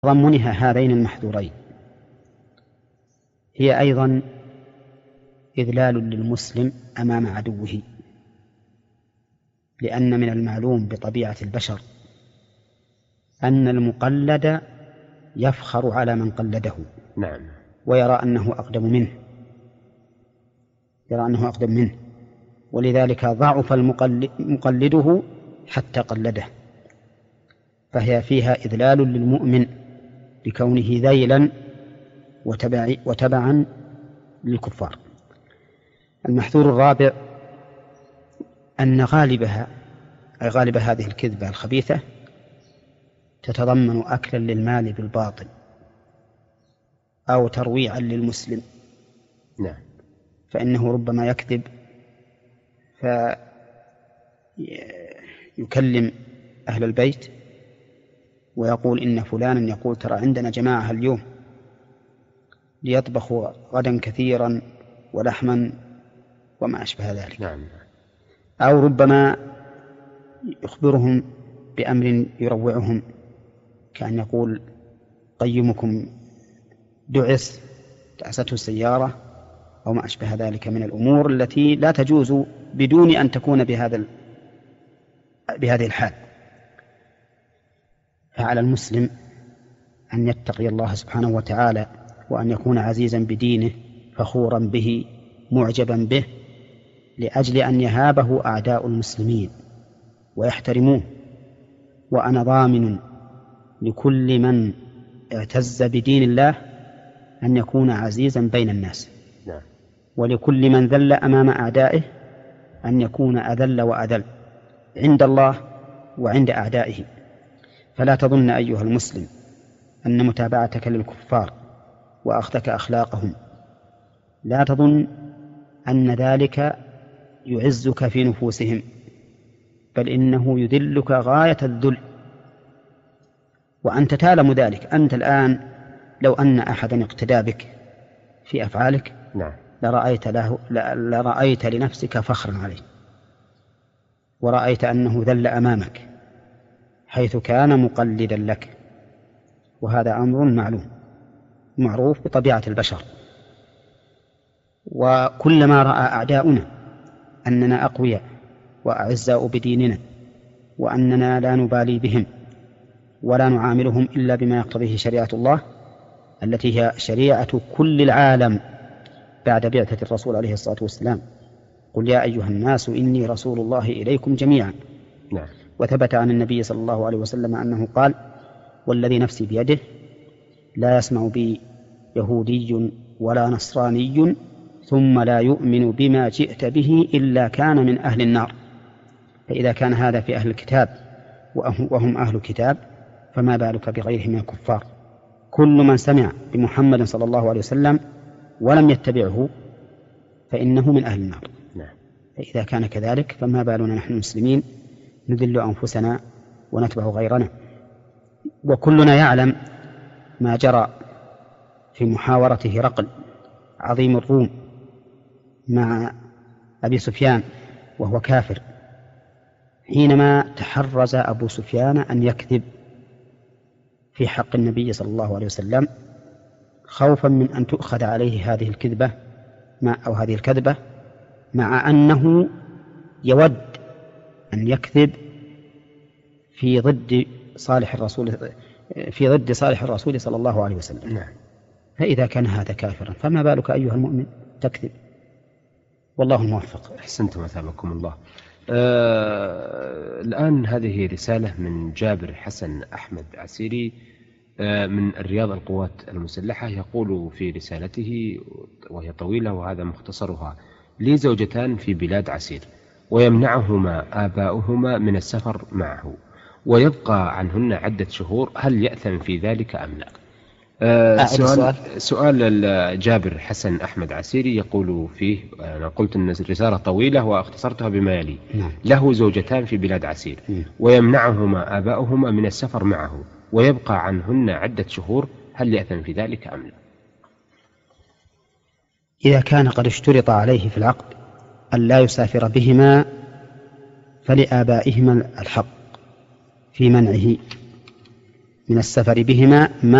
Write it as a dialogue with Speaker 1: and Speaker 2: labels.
Speaker 1: تضمنها هذين المحذورين هي أيضا إذلال للمسلم أمام عدوه، لأن من المعلوم بطبيعة البشر أن المقلد يفخر على من قلده.
Speaker 2: نعم.
Speaker 1: ويرى أنه أقدم منه، ولذلك ضعف مقلده حتى قلده، فهي فيها إذلال للمؤمن بكونه ذيلا وتبعا للكفار. المحذور الرابع أن غالب هذه الكذبة الخبيثة تتضمن أكلا للمال بالباطل أو ترويعا للمسلم.
Speaker 2: نعم.
Speaker 1: فإنه ربما يكذب فيكلم أهل البيت ويقول إن فلانا يقول ترى عندنا جماعة اليوم ليطبخوا غدا كثيرا ولحما وما أشبه ذلك.
Speaker 2: نعم.
Speaker 1: أو ربما يخبرهم بأمر يروعهم، كأن يقول قيمكم دعسته السيارة أو ما أشبه ذلك من الأمور التي لا تجوز بدون أن تكون بهذه الحال. فعلى المسلم أن يتقي الله سبحانه وتعالى، وأن يكون عزيزا بدينه فخورا به معجبا به، لأجل أن يهابه أعداء المسلمين ويحترموه. وأنا ضامن لكل من اعتز بدين الله أن يكون عزيزا بين الناس، ولكل من ذل أمام أعدائه أن يكون أذل وأذل عند الله وعند أعدائه. فلا تظن أيها المسلم أن متابعتك للكفار وأخذك أخلاقهم، لا تظن أن ذلك يعزك في نفوسهم، بل إنه يذلك غاية الذل، وأنت تعلم ذلك. أنت الآن لو أن أحدا اقتدى بك في أفعالك
Speaker 2: نعم.
Speaker 1: لرأيت لنفسك فخرا عليه، ورأيت أنه ذل أمامك حيث كان مقلدا لك، وهذا أمر معلوم معروف بطبيعة البشر. وكلما رأى أعداؤنا أننا أقوياء وأعزاء بديننا، وأننا لا نبالي بهم ولا نعاملهم إلا بما يقتضيه شريعة الله التي هي شريعة كل العالم بعد بعثة الرسول عليه الصلاة والسلام، قل يا أيها الناس إني رسول الله إليكم جميعا.
Speaker 2: نعم.
Speaker 1: وثبت عن النبي صلى الله عليه وسلم أنه قال: والذي نفسي بيده لا يسمع بي يهودي ولا نصراني ثم لا يؤمن بما جئت به إلا كان من أهل النار. فإذا كان هذا في أهل الكتاب وهم أهل الكتاب، فما بالك بغيرهم من الكفار؟ كل من سمع بمحمد صلى الله عليه وسلم ولم يتبعه فإنه من أهل النار.
Speaker 2: نعم.
Speaker 1: فإذا كان كذلك فما بالنا نحن المسلمين نذل أنفسنا ونتبع غيرنا. وكلنا يعلم ما جرى في محاورة هرقل عظيم الروم مع أبي سفيان وهو كافر، حينما تحرز أبو سفيان أن يكذب في حق النبي صلى الله عليه وسلم، خوفا من أن تؤخذ عليه هذه الكذبة أو هذه الكذبة، مع أنه يود أن يكذب في ضد صالح الرسول صلى الله عليه وسلم.
Speaker 2: نعم.
Speaker 1: فإذا كان هذا كافرا فما بالك أيها المؤمن تكذب؟ والله الموفق.
Speaker 2: أحسنتم أثابكم الله. الآن هذه رسالة من جابر حسن أحمد عسيري من الرياض القوات المسلحة، يقول في رسالته وهي طويلة وهذا مختصرها: لي زوجتان في بلاد عسير، ويمنعهما آباؤهما من السفر معه، ويبقى عنهن عدة شهور، هل يأثم في ذلك أم لا؟ سؤال جابر حسن أحمد عسيري يقول فيه، أنا قلت أن الرسالة طويلة واختصرتها بما يلي. له زوجتان في بلاد عسير، ويمنعهما آباؤهما من السفر معه، ويبقى عنهن عدة شهور، هل يأثم في ذلك أم لا؟
Speaker 1: إذا كان قد اشترط عليه في العقد أن لا يسافر بهما فلآبائهما الحق في منعه من السفر بهما ما